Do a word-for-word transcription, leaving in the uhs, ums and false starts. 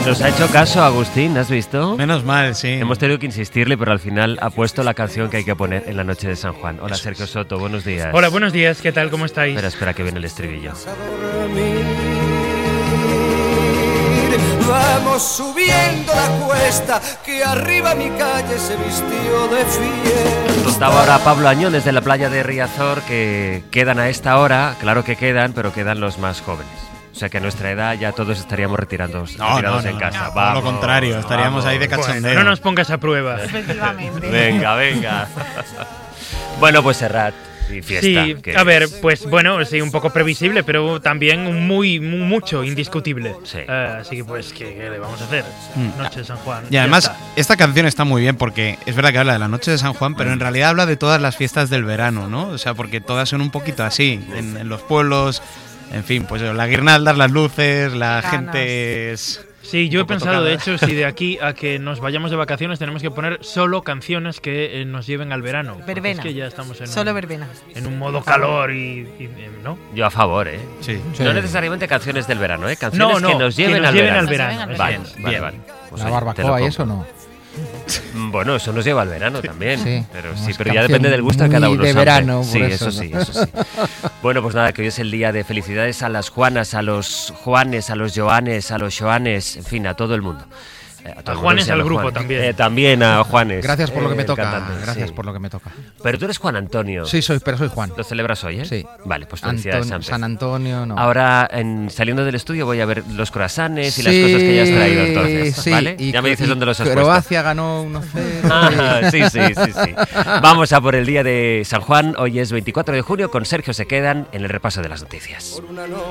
Nos ha hecho caso Agustín, ¿has visto? Menos mal, sí. Hemos tenido que insistirle, pero al final ha puesto la canción que hay que poner en la noche de San Juan. Hola, Sergio Soto, buenos días. Hola, buenos días, ¿qué tal? ¿Cómo estáis? Espera, espera, que viene el estribillo. Vamos subiendo la cuesta, que arriba mi calle se vistió de fiesta. Contaba ahora Pablo Añón desde la playa de Riazor que quedan a esta hora, claro que quedan, pero quedan los más jóvenes. O sea que a nuestra edad ya todos estaríamos retirados, no, retirados no, no, en casa. No, vamos, por lo contrario, estaríamos vamos. ahí de cachondeo. Bueno, no nos pongas a prueba. Efectivamente. Venga, venga. Bueno, pues Serrat y fiesta. Sí, que a ver, es... pues bueno, sí, un poco previsible, pero también muy, muy mucho indiscutible. Sí. Uh, así que pues, ¿qué, ¿qué le vamos a hacer? Mm. Noche de San Juan. Y además, ya está. esta canción está muy bien porque es verdad que habla de la noche de San Juan, pero en realidad habla de todas las fiestas del verano, ¿no? O sea, porque todas son un poquito así, en, en los pueblos, en fin, pues la guirnaldas, las luces, la Ganas. gente es... Sí, yo he un poco pensado, de tocada. hecio, si de aquí a que nos vayamos de vacaciones tenemos que poner solo canciones que eh, nos lleven al verano. porque Verbena. Es que ya estamos en Solo un, verbena. en un modo calor y, y- y- ¿no? Yo a favor, ¿eh? Sí. Sí. No necesariamente canciones del verano, ¿eh? Canciones No, no, que nos lleven, que nos al, lleven verano. al verano. Nos lleven al Vale, verano. vale, Bien. vale. Pues La oye, te lo barbacoa y compro. eso no. Bueno, eso nos lleva al verano también. Sí, pero unas sí, pero ya canciones depende del gusto de cada muy uno. de sabe. verano, sí, por eso eso, sí, ¿no? eso sí. Bueno, pues nada, que hoy es el día de felicidades a las Juanas, a los Juanes, a los Joanes, a los Joanes, en fin, a todo el mundo. Eh, todo A el mundo Juanes, se llama al grupo Juan. también. Eh, también a Juanes. Gracias por lo que eh, me el toca. cantante, Gracias sí. por lo que me toca. Pero tú eres Juan Antonio. Sí, soy, pero soy Juan. ¿Lo celebras hoy, eh? Sí. Vale, pues felicidades, Anton- Sanpe. San Antonio, no. Ahora, en, saliendo del estudio, voy a ver los croissants y las cosas que ya has traído, entonces, sí, ¿vale? y Ya me dices Cro- dónde los has Croacia ganó uno cero. puesto. Ah, sí, sí, sí, sí. Vamos a por el día de San Juan. Hoy es veinticuatro de junio. Con Sergio se quedan en el repaso de las noticias. Por una noche